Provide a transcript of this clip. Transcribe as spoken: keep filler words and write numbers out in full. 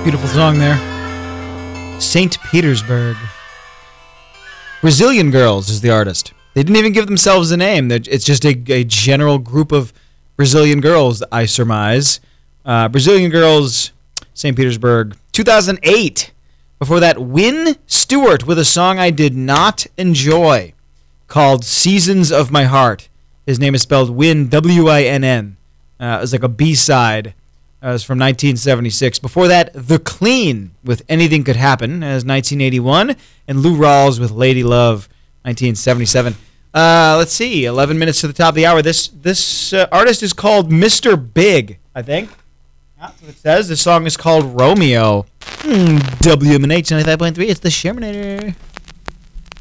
Beautiful song there. Saint Petersburg. Brazilian Girls is the artist. They didn't even give themselves a name. It's just a, a general group of Brazilian girls, I surmise. Uh, Brazilian Girls, Saint Petersburg, two thousand eight. Before that, Wynn Stewart with a song I did not enjoy called Seasons of My Heart. His name is spelled Wynn, W I N N. Uh, it was like a B-side. Uh, it was from nineteen seventy-six. Before that, The Clean with Anything Could Happen as nineteen eighty-one. And Lou Rawls with Lady Love, nineteen seventy-seven. Uh, let's see, eleven minutes to the top of the hour. This this uh, artist is called Mister Big, I think. That's what it says. This song is called Romeo. Hmm, W M N H ninety-five point three. It's the Shermanator.